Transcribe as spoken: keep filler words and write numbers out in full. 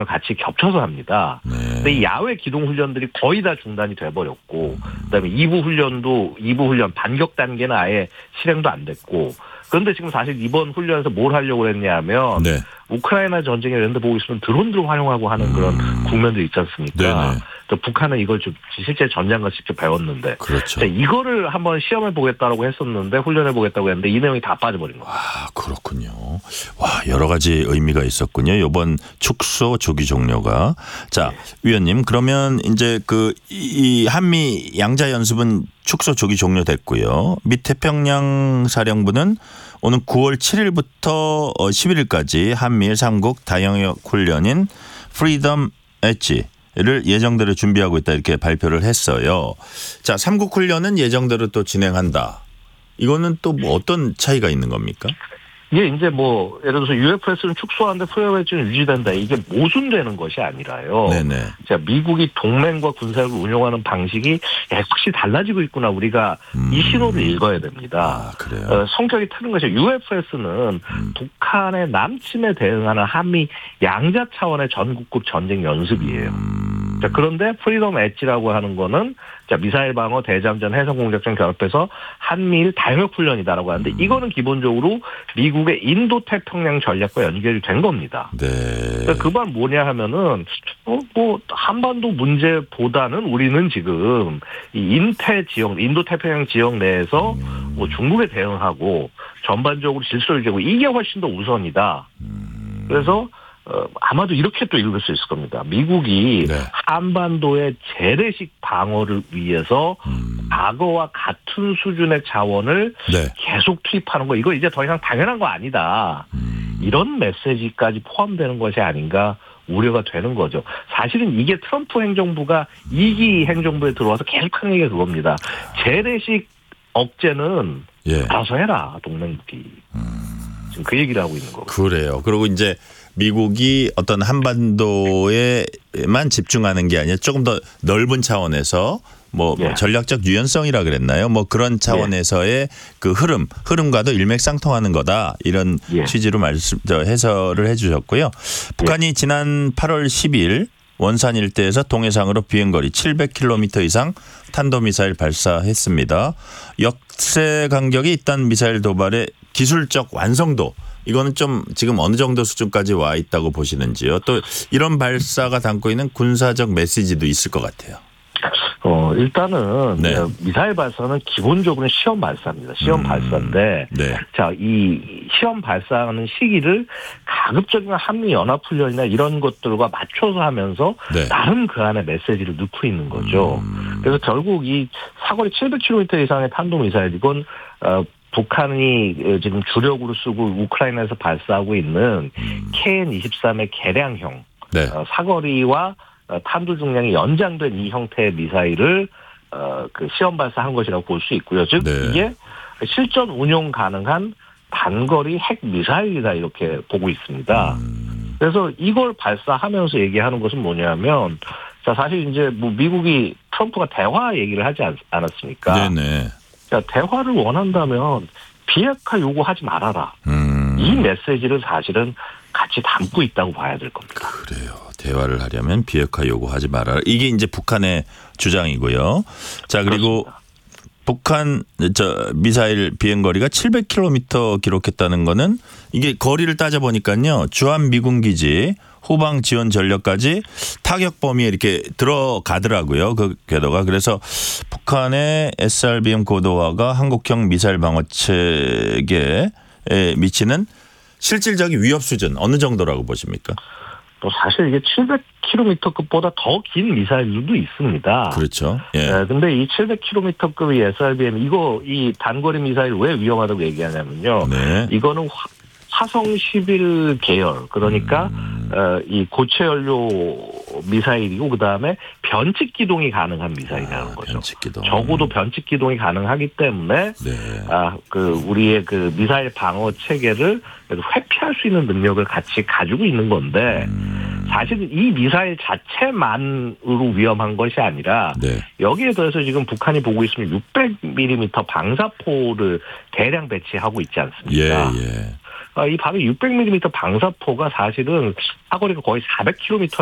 같이 겹쳐서 합니다. 네. 근데 이 야외 기동 훈련들이 거의 다 중단이 돼버렸고, 그다음에 이 부 훈련도 이 부 훈련 반격 단계는 아예 실행도 안 됐고. 그런데 지금 사실 이번 훈련에서 뭘 하려고 했냐면 네. 우크라이나 전쟁에 랜드 보고 있으면 드론들을 활용하고 하는 그런 음. 국면도 있지 않습니까? 네네. 북한은 이걸 좀 실제 전장에서 직접 배웠는데, 그렇죠. 자, 이거를 한번 시험해 보겠다라고 했었는데 훈련해 보겠다고 했는데 이 내용이 다 빠져버린 겁니다. 아, 그렇군요. 와, 여러 가지 의미가 있었군요. 이번 축소 조기 종료가. 자, 네. 위원님, 그러면 이제 그 이 한미 양자 연습은 축소 조기 종료됐고요. 미 태평양 사령부는 오는 구월 칠일부터 십일일까지 한미일 삼국 다영역 훈련인 프리덤 엣지를 예정대로 준비하고 있다 이렇게 발표를 했어요. 자, 삼국 훈련은 예정대로 또 진행한다. 이거는 또 뭐 어떤 차이가 있는 겁니까? 이게 이제 뭐 예를 들어서 유에프에스는 축소하는데 프리덤 유지된다. 이게 모순되는 것이 아니라요. 네네. 자, 미국이 동맹과 군사를 운용하는 방식이 확실히 달라지고 있구나. 우리가 음. 이 신호를 읽어야 됩니다. 아, 그래요? 어, 성격이 틀린 것이 유에프에스는 음. 북한의 남침에 대응하는 한미 양자 차원의 전국급 전쟁 연습이에요. 음. 자, 그런데 프리덤 엣지라고 하는 거는 자, 미사일 방어, 대잠전, 해상 공작전 결합해서 한미일 다영역 훈련이다라고 하는데 이거는 기본적으로 미국의 인도 태평양 전략과 연결이 된 겁니다. 네. 그러니까 그 말 뭐냐 하면은 어, 뭐 한반도 문제보다는 우리는 지금 이 인태 지역, 인도 태평양 지역 내에서 음. 뭐 중국에 대응하고 전반적으로 질서를 지키고 이게 훨씬 더 우선이다. 음. 그래서 어, 아마도 이렇게 또 읽을 수 있을 겁니다. 미국이 네. 한반도의 재래식 방어를 위해서 음. 과거와 같은 수준의 자원을 네. 계속 투입하는 거, 이거 이제 더 이상 당연한 거 아니다. 음. 이런 메시지까지 포함되는 것이 아닌가 우려가 되는 거죠. 사실은 이게 트럼프 행정부가 이 기 행정부에 들어와서 계속 하는 얘기가 그겁니다. 재래식 억제는 예. 알아서 해라, 동맹국이. 음. 지금 그 얘기를 하고 있는 거고. 그래요. 그리고 이제 미국이 어떤 한반도에만 집중하는 게 아니라 조금 더 넓은 차원에서 뭐 예. 전략적 유연성이라 그랬나요? 뭐 그런 차원에서의 예. 그 흐름, 흐름과도 일맥상통하는 거다. 이런 예. 취지로 말씀, 해설을 해 주셨고요. 북한이 예. 지난 팔월 십일 원산 일대에서 동해상으로 비행거리 칠백 킬로미터 이상 탄도미사일 발사했습니다. 역세 간격이 있던 미사일 도발의 기술적 완성도, 이거는 좀 지금 어느 정도 수준까지 와 있다고 보시는지요? 또 이런 발사가 담고 있는 군사적 메시지도 있을 것 같아요. 어, 일단은 네. 미사일 발사는 기본적으로 시험 발사입니다. 시험 음, 발사인데 네. 자, 이 시험 발사하는 시기를 가급적이면 한미 연합 훈련이나 이런 것들과 맞춰서 하면서 네. 나름 그 안에 메시지를 넣고 있는 거죠. 음. 그래서 결국 이 사거리 칠백 킬로미터 이상의 탄도미사일, 이건 어, 북한이 지금 주력으로 쓰고 우크라이나에서 발사하고 있는 음. 케이엔 이십삼의 개량형 네. 어, 사거리와 탄두 중량이 연장된 이 형태의 미사일을 어, 그 시험 발사한 것이라고 볼 수 있고요. 즉 네. 이게 실전 운용 가능한 단거리 핵 미사일이다, 이렇게 보고 있습니다. 음. 그래서 이걸 발사하면서 얘기하는 것은 뭐냐면, 자, 사실 이제 뭐 미국이 트럼프가 대화 얘기를 하지 않, 않았습니까? 네네. 자, 대화를 원한다면 비핵화 요구하지 말아라. 음. 이 메시지를 사실은 같이 담고 있다고 봐야 될 겁니다. 그래요. 대화를 하려면 비핵화 요구하지 말아라. 이게 이제 북한의 주장이고요. 자, 그리고 그렇습니다. 북한 저 미사일 비행거리가 칠백 킬로미터 기록했다는 거는 이게 거리를 따져보니까요. 주한 미군 기지 후방 지원 전력까지 타격 범위에 이렇게 들어가더라고요. 그 궤도가. 그래서 북한의 에스알비엠 고도화가 한국형 미사일 방어 체계에 미치는 실질적인 위협 수준 어느 정도라고 보십니까? 또 사실 이게 칠백 킬로미터급보다 더 긴 미사일들도 있습니다. 그렇죠. 예. 네, 근데 이 칠백 킬로미터급의 에스알비엠, 이거 이 단거리 미사일 왜 위험하다고 얘기하냐면요. 네. 이거는 화, 화성 십일 계열, 그러니까 음. 어, 이 고체 연료 미사일이고 그다음에 변칙 기동이 가능한 미사일이라는 아, 거죠. 변칙 기동. 적어도 변칙 기동이 가능하기 때문에 네. 아, 그 우리의 그 미사일 방어 체계를 회피할 수 있는 능력을 같이 가지고 있는 건데 음. 사실 이 미사일 자체만으로 위험한 것이 아니라 네. 여기에 더해서 지금 북한이 보고 있으면 육백 밀리미터 방사포를 대량 배치하고 있지 않습니까? 예, 예. 이 밤에 육백 밀리미터 방사포가 사실은 사거리가 거의 사백 킬로미터